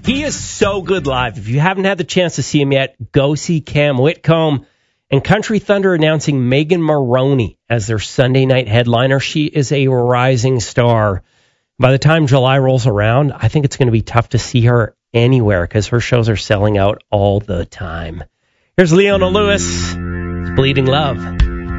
He is so good live. If you haven't had the chance to see him yet, go see Cam Whitcomb. And Country Thunder announcing Megan Maroney as their Sunday night headliner. She is a rising star. By the time July rolls around, I think it's going to be tough to see her anywhere because her shows are selling out all the time. Here's Leona Lewis, Bleeding Love.